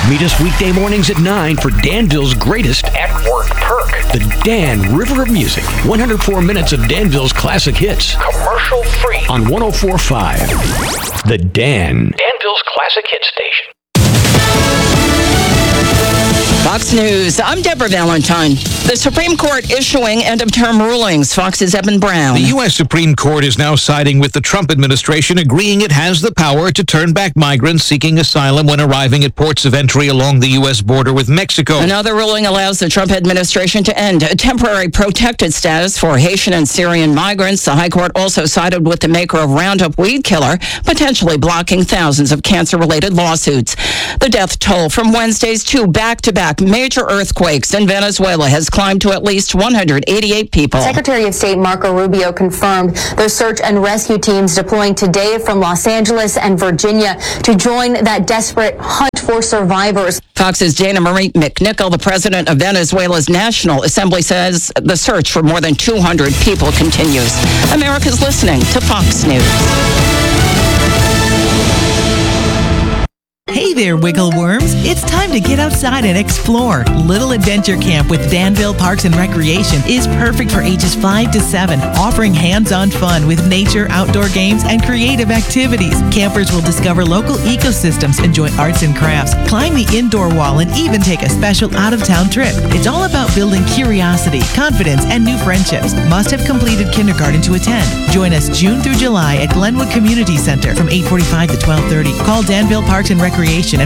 Meet us weekday mornings at 9 for Danville's greatest at-work perk. The Dan River of Music. 104 minutes of Danville's classic hits. Commercial free. On 104.5. The Dan. Danville's classic hit station. Fox News, I'm Deborah Valentine. The Supreme Court issuing end-of-term rulings. Fox's Evan Brown. The U.S. Supreme Court is now siding with the Trump administration, agreeing it has the power to turn back migrants seeking asylum when arriving at ports of entry along the U.S. border with Mexico. Another ruling allows the Trump administration to end a temporary protected status for Haitian and Syrian migrants. The High Court also sided with the maker of Roundup weed killer, potentially blocking thousands of cancer-related lawsuits. The death toll from Wednesday's two back-to-back major earthquakes in Venezuela has climbed to at least 188 people. Secretary of State Marco Rubio confirmed the search and rescue teams deploying today from Los Angeles and Virginia to join that desperate hunt for survivors. Fox's Dana Marie McNichol, the president of Venezuela's National Assembly, says the search for more than 200 people continues. America's listening to Fox News. Hey there, wiggle worms. It's time to get outside and explore. Little Adventure Camp with Danville Parks and Recreation is perfect for ages 5 to 7, offering hands-on fun with nature, outdoor games, and creative activities. Campers will discover local ecosystems, enjoy arts and crafts, climb the indoor wall, and even take a special out-of-town trip. It's all about building curiosity, confidence, and new friendships. Must have completed kindergarten to attend. Join us June through July at Glenwood Community Center from 8:45 to 12:30. Call Danville Parks and Recreation at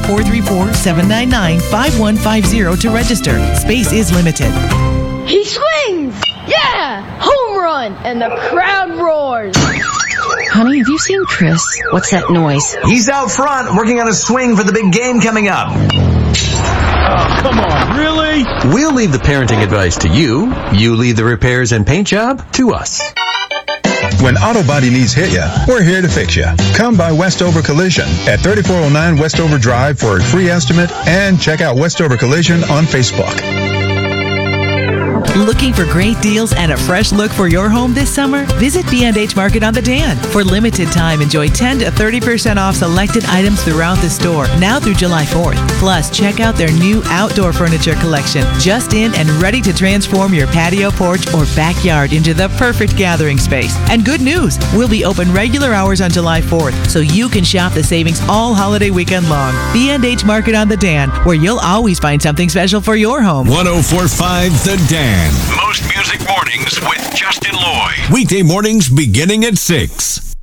434-799-5150 to register. Space is limited. He swings! Yeah! Home run! And the crowd roars. Honey, have you seen Chris? What's that noise? He's out front working on a swing for the big game coming up. Oh, come on, really? We'll leave the parenting advice to you. You leave the repairs and paint job to us. When auto body needs hit ya, we're here to fix ya. Come by Westover Collision at 3409 Westover Drive for a free estimate and check out Westover Collision on Facebook. Looking for great deals and a fresh look for your home this summer? Visit B&H Market on the Dan. For limited time, enjoy 10 to 30% off selected items throughout the store, now through July 4th. Plus, check out their new outdoor furniture collection, just in and ready to transform your patio, porch, or backyard into the perfect gathering space. And good news, we'll be open regular hours on July 4th, so you can shop the savings all holiday weekend long. B&H Market on the Dan, where you'll always find something special for your home. 104.5 The Dan. Most music mornings with Justin Lloyd. Weekday mornings beginning at 6.